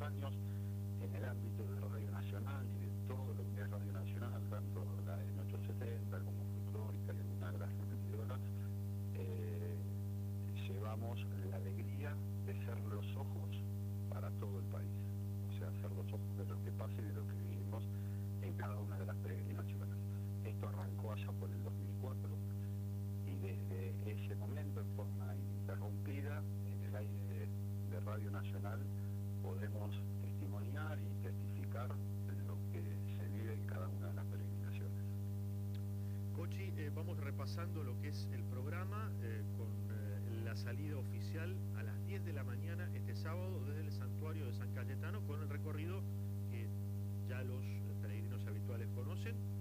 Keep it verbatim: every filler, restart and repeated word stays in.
años en el ámbito de Radio Nacional y de todo lo que es Radio Nacional, tanto la M ochocientos setenta como Folclórica y algunas de las repetidoras, eh, llevamos la alegría de ser los ojos para todo el país, o sea, ser los ojos de lo que pasa y de lo que vivimos en cada una de las peregrinaciones. Esto arrancó allá por el dos mil cuatro y desde ese momento, en forma ininterrumpida, en el aire de, de Radio Nacional, podemos testimoniar y testificar lo que se vive en cada una de las peregrinaciones. Cochi, eh, vamos repasando lo que es el programa eh, con eh, la salida oficial a las diez de la mañana este sábado desde el santuario de San Cayetano, con el recorrido que ya los peregrinos habituales conocen.